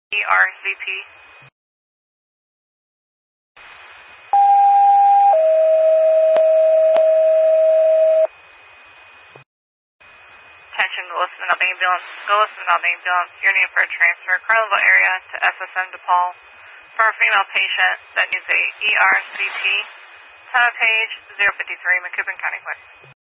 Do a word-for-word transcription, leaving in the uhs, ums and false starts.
E R C P. Attention, go listen to the ambulance. Go listen to the ambulance. You're needed for a transfer. Carnival area to S S M DePaul. For a female patient that needs a E R C P. Time of page zero fifty-three, Macoupin County Clerk.